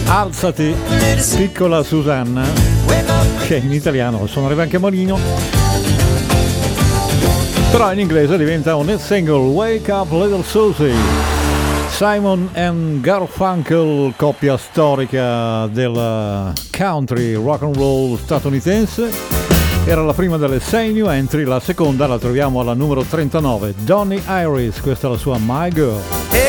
Alzati, piccola Susanna, che in italiano suonerebbe anche Molino, però in inglese diventa un hit single. Wake Up Little Susie, Simon and Garfunkel, coppia storica del country rock and roll statunitense. Era la prima delle 6 new entry, la seconda la troviamo alla numero 39, Donny Iris, questa è la sua My Girl.